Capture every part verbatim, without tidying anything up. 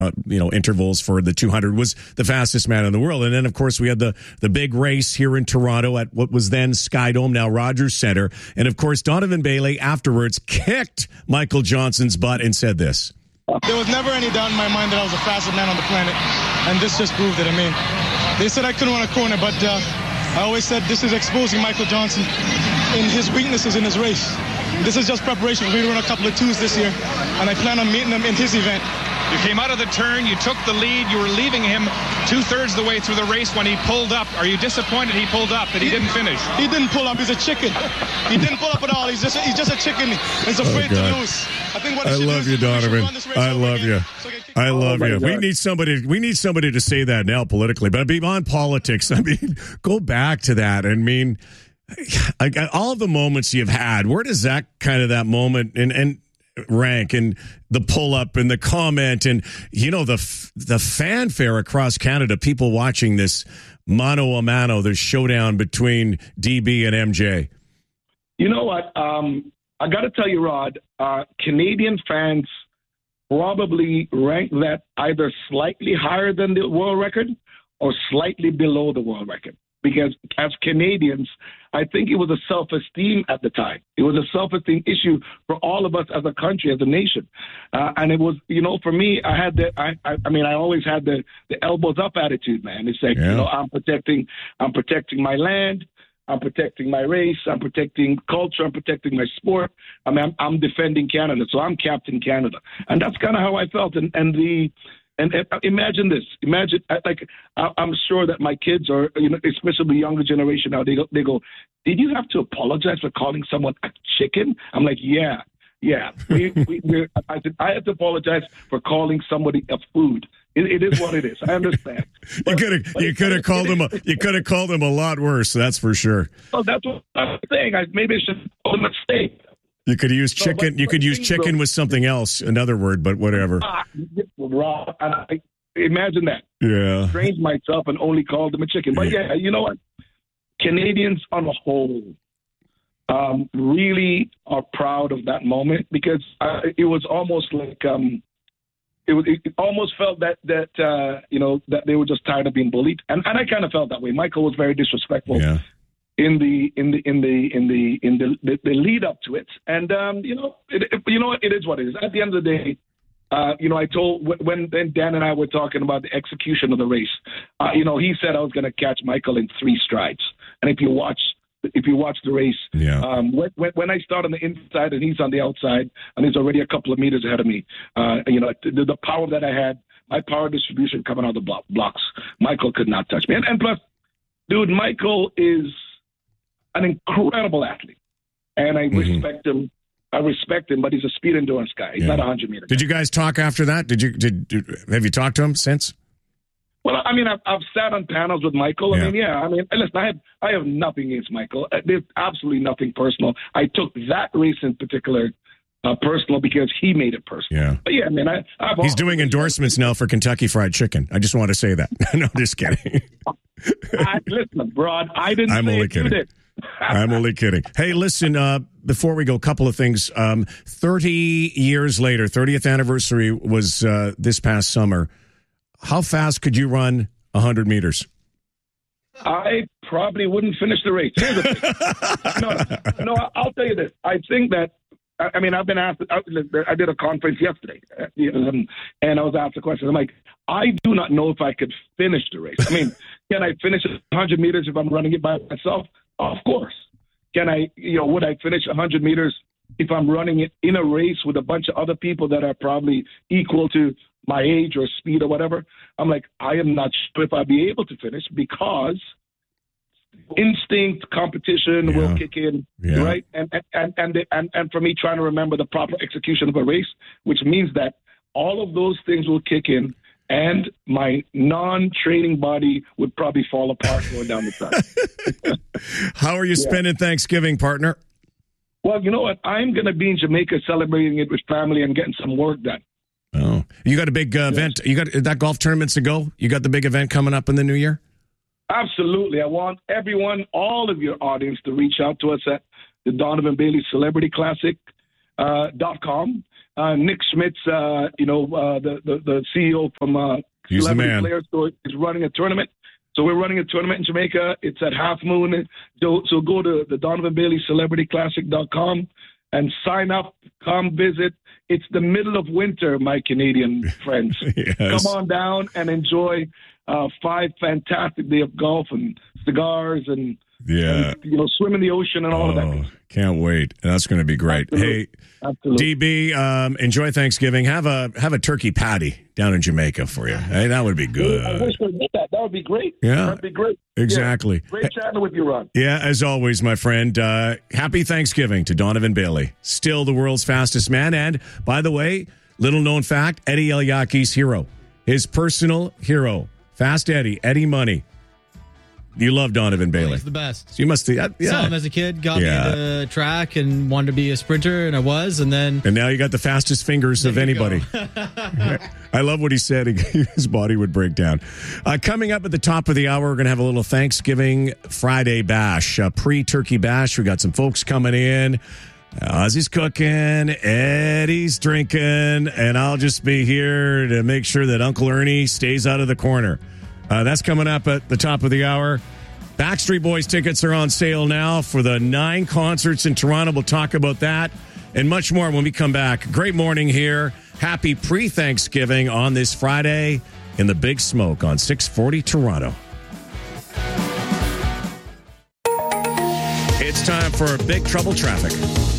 uh, you know, intervals for the two hundred, was the fastest man in the world. And then, of course, we had the, the big race here in Toronto at what was then Sky Dome, now Rogers Centre. And, of course, Donovan Bailey afterwards kicked Michael Johnson's butt and said this. There was never any doubt in my mind that I was the fastest man on the planet. And this just proved it. I mean, they said I couldn't run a corner, but uh, I always said this is exposing Michael Johnson in his weaknesses in his race. This is just preparation. We're going to run a couple of twos this year, and I plan on meeting him in his event. You came out of the turn, you took the lead, you were leaving him two-thirds of the way through the race when he pulled up. Are you disappointed he pulled up, that he, he didn't finish? He didn't pull up. He's a chicken. He didn't pull up at all. He's just a, he's just a chicken. He's afraid oh, to lose. I think what I love you, Donovan. I love you. So I love oh you. God. We need somebody. We need somebody to say that now politically, but beyond politics, I mean, go back to that. I mean, I, I, all of the moments you've had, where does that kind of that moment and and rank and the pull up and the comment and you know the the fanfare across Canada, people watching this mano a mano, the showdown between D B and M J? You know what? Um, I got to tell you, Rod, uh, Canadian fans probably rank that either slightly higher than the world record or slightly below the world record. Because as Canadians, I think it was a self-esteem at the time. It was a self-esteem issue for all of us as a country, as a nation. Uh, and it was, you know, for me, I had the, I, I, I mean, I always had the, the elbows up attitude, man. It's like, yeah. you know, I'm protecting, I'm protecting my land. I'm protecting my race. I'm protecting culture. I'm protecting my sport. I mean, I'm, I'm defending Canada. So I'm Captain Canada. And that's kind of how I felt. And, and the, And imagine this. Imagine, like, I'm sure that my kids are, you know, especially the younger generation now, they go, they go, did you have to apologize for calling someone a chicken? I'm like, yeah, yeah. We, we, we're, I, I had to apologize for calling somebody a food. It, it is what it is. I understand. But, you could have, you could have called him, a, you could have called him a lot worse. That's for sure. Well, that's what I'm saying. I maybe I should call him a mistake. You could use chicken. No, but, you could use chicken with something else, another word, but whatever. Raw. I, imagine that. Yeah. Trained myself and only called them a chicken. But yeah, you know what? Canadians on a whole um, really are proud of that moment because uh, it was almost like um, it, was, it almost felt that that uh, you know that they were just tired of being bullied, and and I kind of felt that way. Michael was very disrespectful. Yeah. In the in the in the in the in the, the, the lead up to it, and um, you know, it, it, you know what, it is what it is. At the end of the day, uh, you know, I told when then Dan and I were talking about the execution of the race. Uh, you know, he said I was going to catch Michael in three strides, and if you watch if you watch the race, yeah. um, when, when I start on the inside and he's on the outside, and he's already a couple of meters ahead of me, uh, you know, the, the power that I had, my power distribution coming out of the block, blocks, Michael could not touch me, and, and plus, dude, Michael is an incredible athlete, and I mm-hmm. respect him. I respect him, but he's a speed endurance guy. He's yeah. not a hundred meter. Did you guys talk after that? Did you did, did have you talked to him since? Well, I mean, I've, I've sat on panels with Michael. Yeah. I mean, yeah. I mean, listen, I have I have nothing against Michael. There's absolutely nothing personal. I took that race in particular uh, personal because he made it personal. Yeah. But yeah, I mean, I, I've he's doing endorsements now for Kentucky Fried Chicken. I just want to say that. No, just kidding. I, listen, Broad, I didn't. I'm say only it, kidding. You did. I'm only kidding. Hey, listen, uh, before we go, a couple of things. Um, thirty years later, thirtieth anniversary was uh, this past summer. How fast could you run one hundred meters? I probably wouldn't finish the race. Here's the thing. no, no, I'll tell you this. I think that, I mean, I've been asked, I did a conference yesterday, and I was asked a question. I'm like, I do not know if I could finish the race. I mean, can I finish one hundred meters if I'm running it by myself? Of course. Can I, you know, would I finish one hundred meters if I'm running it in a race with a bunch of other people that are probably equal to my age or speed or whatever? I'm like, I am not sure if I'll be able to finish because instinct, competition yeah. will kick in, yeah. right? And and and, and and for me, trying to remember the proper execution of a race, which means that all of those things will kick in, and my non-training body would probably fall apart going down the side. How are you yeah. spending Thanksgiving, partner? Well, you know what? I'm going to be in Jamaica celebrating it with family and getting some work done. Oh, you got a big uh, yes. event. You got that golf tournament's to go. You got the big event coming up in the new year. Absolutely. I want everyone, all of your audience, to reach out to us at the Donovan Bailey Celebrity Classic uh, dot com. Uh, Nick Schmitz, uh, you know, uh, the, the the C E O from uh, He's the Celebrity man. Players Store, is running a tournament. So we're running a tournament in Jamaica. It's at Half Moon. So, so go to the Donovan Bailey Celebrity Classic dot com and sign up. Come visit. It's the middle of winter, my Canadian friends. Yes. Come on down and enjoy uh, five fantastic days of golf and cigars and, Yeah. and, you know, swim in the ocean and all of that. Oh, can't wait. That's going to be great. Absolutely. Hey, Absolutely. D B, um, enjoy Thanksgiving. Have a have a turkey patty down in Jamaica for you. Hey, that would be I wish good. we'd get that. That would be great. Yeah. That'd be great. Exactly. Yeah. Great chatting with you, Ron. Yeah, as always, my friend. Uh, happy Thanksgiving to Donovan Bailey. Still the world's fastest man. And, by the way, little known fact, Eddie Eliaki's hero. His personal hero. Fast Eddie. Eddie Money. You love Donovan Bailey. He's the best. You must. Uh, yeah. Saw him as a kid, got Yeah. me into track and wanted to be a sprinter, and I was, and then And now you got the fastest fingers of There you anybody. I love what he said. His body would break down. Uh, coming up at the top of the hour, we're going to have a little Thanksgiving Friday bash, uh, pre-turkey bash. We got some folks coming in. Ozzy's cooking, Eddie's drinking, and I'll just be here to make sure that Uncle Ernie stays out of the corner. Uh, that's coming up at the top of the hour. Backstreet Boys tickets are on sale now for the nine concerts in Toronto. We'll talk about that and much more when we come back. Great morning here. Happy pre-Thanksgiving on this Friday in the Big Smoke on six forty Toronto. It's time for Big Trouble Traffic.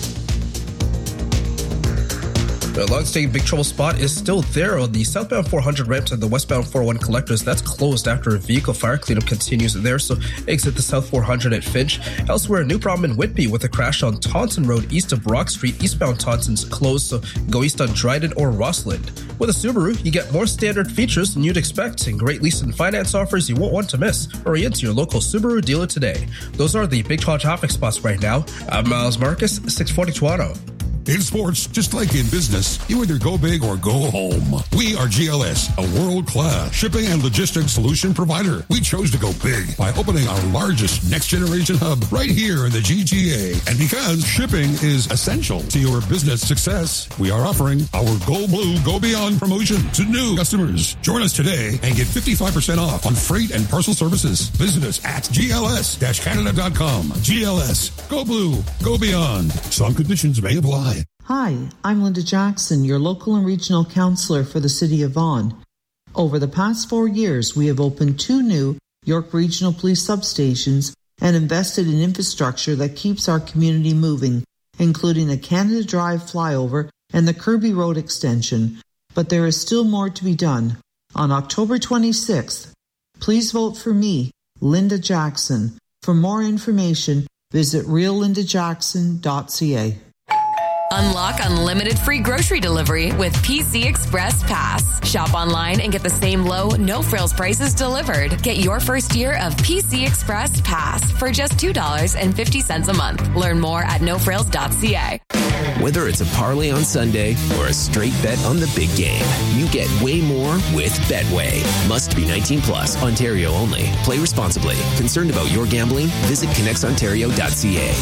The long-staying Big Trouble spot is still there on the southbound four hundred ramp to the westbound four oh one collectors. That's closed after a vehicle fire. Cleanup continues there, so exit the south four hundred at Finch. Elsewhere, a new problem in Whitby with a crash on Taunton Road east of Brock Street. Eastbound Taunton's closed, so go east on Dryden or Rossland. With a Subaru, you get more standard features than you'd expect and great lease and finance offers you won't want to miss. Hurry into your local Subaru dealer today. Those are the Big Trouble traffic spots right now. I'm Miles Marcus, six forty Toronto. In sports, just like in business, you either go big or go home. We are G L S, a world-class shipping and logistics solution provider. We chose to go big by opening our largest next-generation hub right here in the G T A. And because shipping is essential to your business success, we are offering our Go Blue, Go Beyond promotion to new customers. Join us today and get fifty-five percent off on freight and parcel services. Visit us at G L S Canada dot com. G L S, Go Blue, Go Beyond. Some conditions may apply. Hi, I'm Linda Jackson, your local and regional counselor for the City of Vaughan. Over the past four years, we have opened two new York Regional Police substations and invested in infrastructure that keeps our community moving, including the Canada Drive flyover and the Kirby Road extension. But there is still more to be done. On October twenty-sixth, please vote for me, Linda Jackson. For more information, visit real linda jackson dot c a. Unlock unlimited free grocery delivery with P C Express Pass. Shop online and get the same low, no-frills prices delivered. Get your first year of P C Express Pass for just two dollars and fifty cents a month. Learn more at no frills dot c a. Whether it's a parlay on Sunday or a straight bet on the big game, you get way more with Betway. Must be nineteen plus, Ontario only. Play responsibly. Concerned about your gambling? Visit connects ontario dot c a.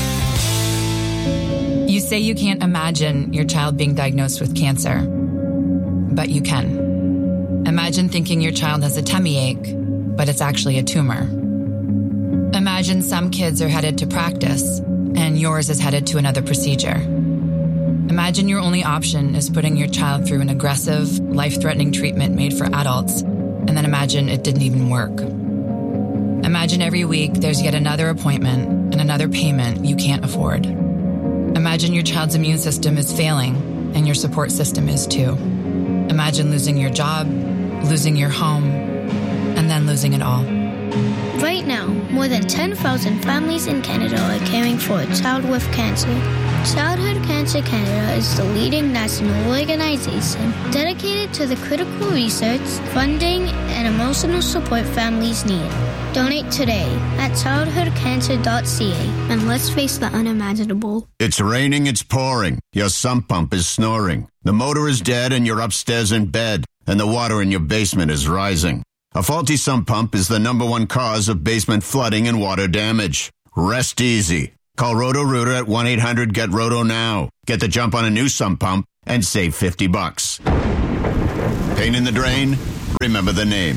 You say you can't imagine your child being diagnosed with cancer, but you can. Imagine thinking your child has a tummy ache, but it's actually a tumor. Imagine some kids are headed to practice, and yours is headed to another procedure. Imagine your only option is putting your child through an aggressive, life-threatening treatment made for adults, and then imagine it didn't even work. Imagine every week there's yet another appointment and another payment you can't afford. Imagine your child's immune system is failing, and your support system is too. Imagine losing your job, losing your home, and then losing it all. Right now, more than ten thousand families in Canada are caring for a child with cancer. Childhood Cancer Canada is the leading national organization dedicated to the critical research, funding, and emotional support families need. Donate today at childhood cancer dot c a and let's face the unimaginable. It's raining, it's pouring. Your sump pump is snoring. The motor is dead and you're upstairs in bed, and the water in your basement is rising. A faulty sump pump is the number one cause of basement flooding and water damage. Rest easy. Call Roto-Rooter at one eight hundred get roto now. Get the jump on a new sump pump and save fifty bucks. Pain in the drain? Remember the name.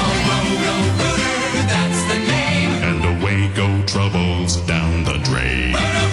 That's the name. And away go troubles down the drain.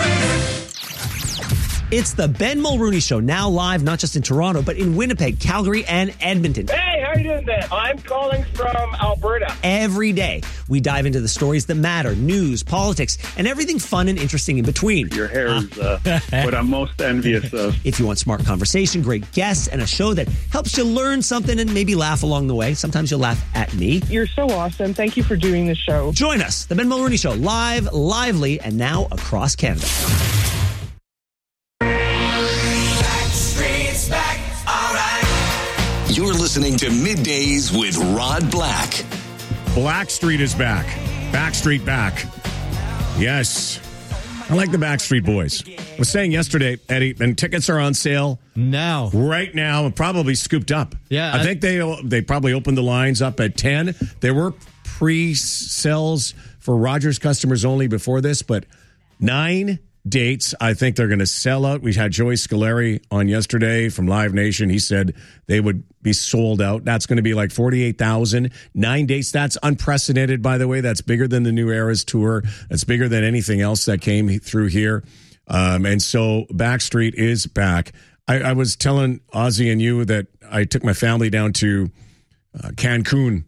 It's the Ben Mulrooney Show, now live not just in Toronto, but in Winnipeg, Calgary, and Edmonton. Hey, how are you doing there? I'm calling from Alberta. Every day, we dive into the stories that matter, news, politics, and everything fun and interesting in between. Your hair is uh, what I'm most envious of. If you want smart conversation, great guests, and a show that helps you learn something and maybe laugh along the way, sometimes you'll laugh at me. You're so awesome. Thank you for doing the show. Join us, the Ben Mulrooney Show, live, lively, and now across Canada. You're listening to Middays with Rod Black. Blackstreet is back. Backstreet back. Yes. I like the Backstreet Boys. I was saying yesterday, Eddie, and tickets are on sale now. Right now, and probably scooped up. Yeah. I, I think they they probably opened the lines up at ten. There were pre-sales for Rogers customers only before this, but nine dates. I think they're going to sell out. We had Joey Scolari on yesterday from Live Nation. He said they would be sold out. That's going to be like forty-eight thousand. Nine dates. That's unprecedented, by the way. That's bigger than the New Eras tour. That's bigger than anything else that came through here. Um, and so Backstreet is back. I, I was telling Ozzy and you that I took my family down to uh, Cancun.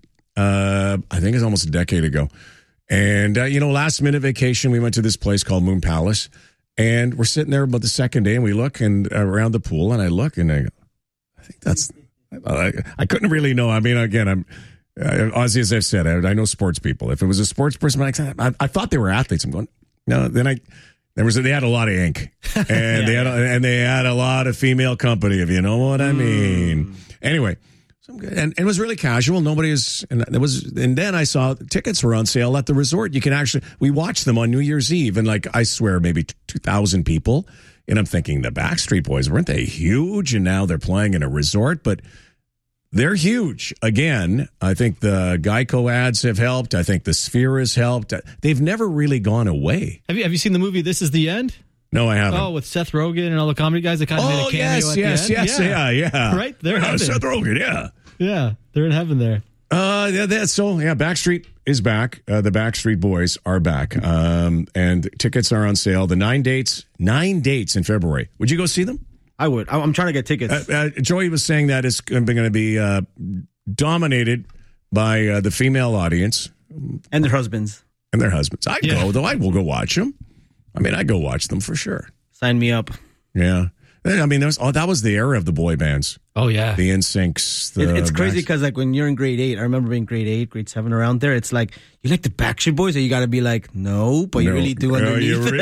Uh, I think it's almost a decade ago. And, uh, you know, last minute vacation, we went to this place called Moon Palace. And we're sitting there about the second day, and we look and uh, around the pool, and I look, and I go, I think that's, I, I couldn't really know. I mean, again, I'm, uh, Ozzy, as I've said, I, I know sports people. If it was a sports person, I, I, I thought they were athletes. I'm going, no, then I, there was, a, they had a lot of ink, and yeah, they had, a, and they had a lot of female company, if you know what I mean. Mm. Anyway. And, and it was really casual. Nobody is, and there was, and then I saw tickets were on sale at the resort. You can actually, we watched them on New Year's Eve, and like, I swear, maybe two thousand people. And I'm thinking the Backstreet Boys, weren't they huge? And now they're playing in a resort, but they're huge. Again, I think the Geico ads have helped. I think the Sphere has helped. They've never really gone away. Have you, have you seen the movie This Is the End? No, I haven't. Oh, with Seth Rogen and all the comedy guys that kind of oh, made a cameo yes, at yes, the end? yes, yeah, yeah. yeah. Right? They're yeah, in Seth Rogen, yeah. Yeah, they're in heaven there. Uh, yeah, that's so, yeah, Backstreet is back. Uh, the Backstreet Boys are back. Um, and tickets are on sale. The nine dates, nine dates in February. Would you go see them? I would. I'm trying to get tickets. Uh, uh, Joey was saying that it's going to be uh, dominated by uh, the female audience. And their husbands. And their husbands. I'd yeah. go, though. I will go watch them. I mean, I'd go watch them for sure. Sign me up. Yeah. I mean, there was, oh, that was the era of the boy bands. Oh, yeah. The N Syncs. The it, it's crazy Backs- because, like, when you're in grade eight, I remember being grade eight, grade seven, around there, it's like, you like the Backstreet Boys, or you got to be like, no, but no, you really do underneath. No, you really.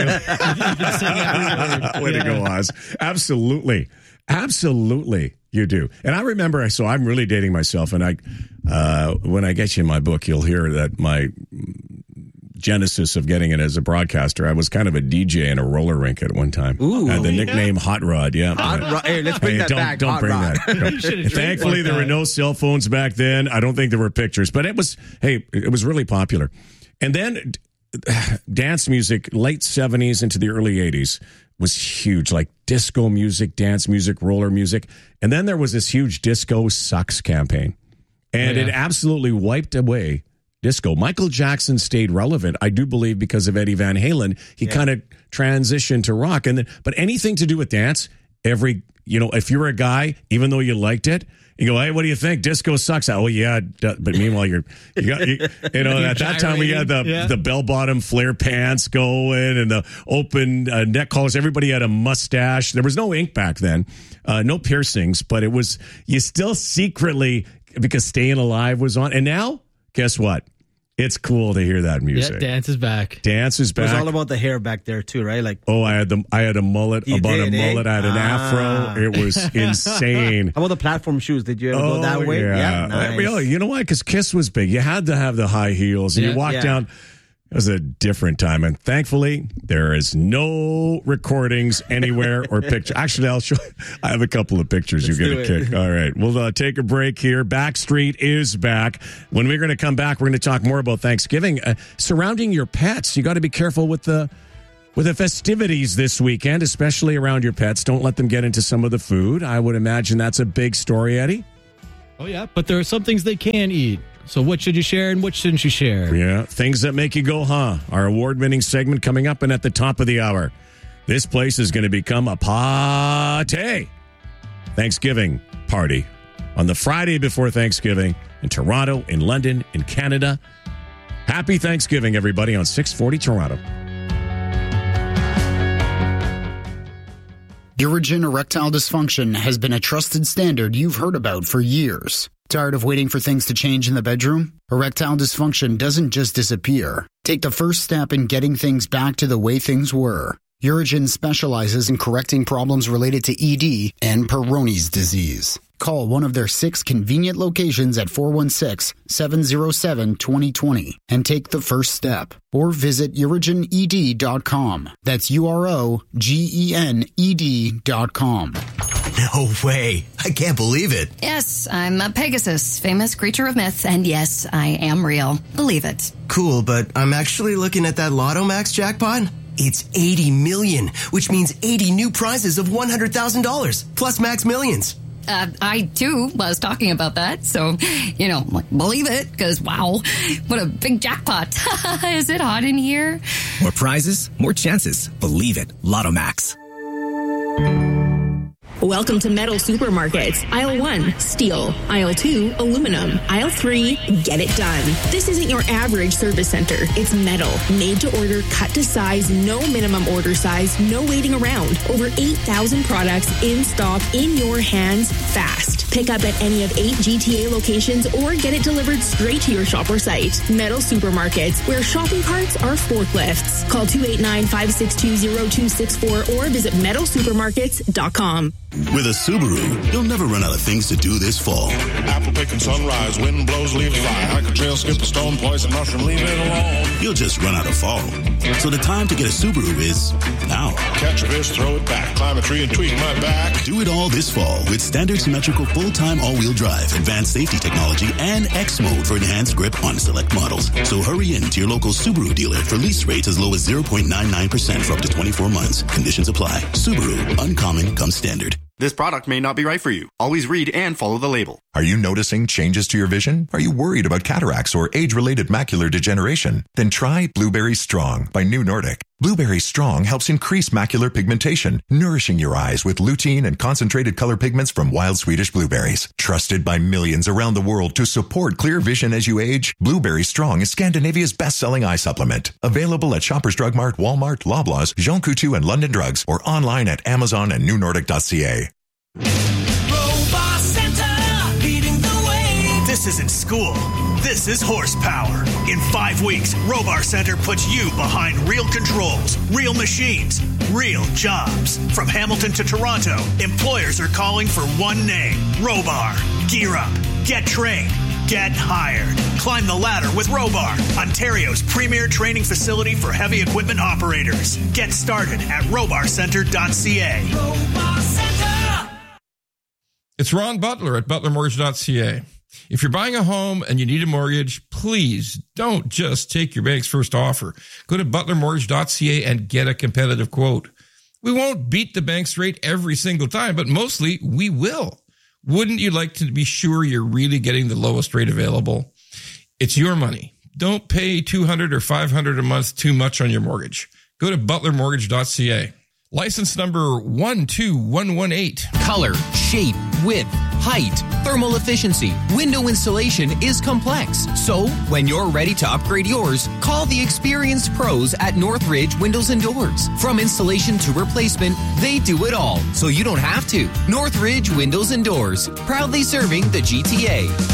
Way to go, Oz. Absolutely. Absolutely. You do. And I remember, so I'm really dating myself, and I, uh, when I get you in my book, you'll hear that my genesis of getting it as a broadcaster, I was kind of a D J in a roller rink at one time. Ooh, uh, the yeah. nickname Hot Rod, yeah. Hot Rod. Hey, let's bring hey, that don't, back. Don't Hot bring Rod. that. Thankfully, there were no cell phones back then. I don't think there were pictures, but it was, hey, it was really popular. And then dance music, late seventies into the early eighties, was huge, like disco music, dance music, roller music. And then there was this huge Disco Sucks campaign. And oh, yeah. it absolutely wiped away disco. Michael Jackson stayed relevant, I do believe, because of Eddie Van Halen. He yeah. kind of transitioned to rock. And then, but anything to do with dance, every, you know, if you're a guy, even though you liked it, you go, hey, what do you think? Disco sucks. Oh, yeah. But meanwhile, you're, you got, you, you know, at that time we had the, yeah. the bell bottom flare pants going and the open uh, neck collars. Everybody had a mustache. There was no ink back then, uh, no piercings, but it was, you still secretly, because Staying Alive was on. And now, guess what? It's cool to hear that music. Yeah, dance is back. Dance is back. It was all about the hair back there too, right? Like, oh, I had the I had a mullet, you about did, a mullet. eh? I had an ah. afro. It was insane. How about the platform shoes? Did you ever oh, go that way? Yeah, yeah nice. Oh, you know why? Because Kiss was big. You had to have the high heels, and yeah, you walked yeah. down. It was a different time, and thankfully, there is no recordings anywhere or picture. Actually, I'll show. I have a couple of pictures. Let's you get a it. kick. All right, we'll uh, take a break here. Backstreet is back. When we're going to come back, we're going to talk more about Thanksgiving. Uh, surrounding your pets, you got to be careful with the With the festivities this weekend, especially around your pets, don't let them get into some of the food. I would imagine that's a big story, Eddie. Oh, yeah, but there are some things they can eat. So what should you share and what shouldn't you share? Yeah, things that make you go, huh? Our award-winning segment coming up and at the top of the hour. This place is going to become a party. Thanksgiving party on the Friday before Thanksgiving in Toronto, in London, in Canada. Happy Thanksgiving, everybody, on six forty Toronto. Urigen erectile dysfunction has been a trusted standard you've heard about for years. Tired of waiting for things to change in the bedroom? Erectile dysfunction doesn't just disappear. Take the first step in getting things back to the way things were. Urigen specializes in correcting problems related to E D and Peyronie's disease. Call one of their six convenient locations at four one six, seven zero seven, two zero two zero and take the first step. Or visit urigen e d dot com. That's U R O G E N E D dot com. No way. I can't believe it. Yes, I'm a Pegasus, famous creature of myth, and yes, I am real. Believe it. Cool, but I'm actually looking at that Lotto Max jackpot. It's eighty million, which means eighty new prizes of one hundred thousand dollars, plus Max Millions. Uh, I, too, was talking about that, so, you know, like, believe it, because, wow, what a big jackpot. Is it hot in here? More prizes, more chances. Believe it. Lotto Max. Welcome to Metal Supermarkets. Aisle one, steel. Aisle two, aluminum. Aisle three, get it done. This isn't your average service center. It's metal, made to order, cut to size, no minimum order size, no waiting around. Over eight thousand products in stock, in your hands, fast. Pick up at any of eight G T A locations or get it delivered straight to your shop or site. Metal Supermarkets, where shopping carts are forklifts. Call two eight nine, five six two, zero two six four or visit metal supermarkets dot com. With a Subaru, you'll never run out of things to do this fall. Apple picking sunrise, wind blows, leaves fly. Hike a trail, skip a stone, poison mushroom, leave it alone. You'll just run out of fall. So the time to get a Subaru is now. Catch a fish, throw it back, climb a tree and tweak my back. Do it all this fall with standard symmetrical full-time all-wheel drive, advanced safety technology, and X mode for enhanced grip on select models. So hurry in to your local Subaru dealer for lease rates as low as zero point nine nine percent for up to twenty-four months. Conditions apply. Subaru, uncommon comes standard. This product may not be right for you. Always read and follow the label. Are you noticing changes to your vision? Are you worried about cataracts or age-related macular degeneration? Then try Blueberry Strong by New Nordic. Blueberry Strong helps increase macular pigmentation, nourishing your eyes with lutein and concentrated color pigments from wild Swedish blueberries. Trusted by millions around the world to support clear vision as you age, Blueberry Strong is Scandinavia's best-selling eye supplement. Available at Shoppers Drug Mart, Walmart, Loblaws, Jean Coutu, and London Drugs, or online at Amazon and new nordic dot c a. Robot Center, leading the way. This isn't school. This is horsepower. In five weeks, Robar Center puts you behind real controls, real machines, real jobs. From Hamilton to Toronto, employers are calling for one name, Robar. Gear up, get trained, get hired. Climb the ladder with Robar, Ontario's premier training facility for heavy equipment operators. Get started at robar center dot c a. Robar Center. It's Ron Butler at butler mortgage dot c a. If you're buying a home and you need a mortgage, please don't just take your bank's first offer. Go to butler mortgage dot c a and get a competitive quote. We won't beat the bank's rate every single time, but mostly we will. Wouldn't you like to be sure you're really getting the lowest rate available? It's your money. Don't pay two hundred dollars or five hundred dollars a month too much on your mortgage. Go to butler mortgage dot c a. License number one two one one eight. Color, shape, width, height, thermal efficiency, window installation is complex. So, when you're ready to upgrade yours, call the experienced pros at Northridge Windows and Doors. From installation to replacement, they do it all, so you don't have to. Northridge Windows and Doors, proudly serving the G T A.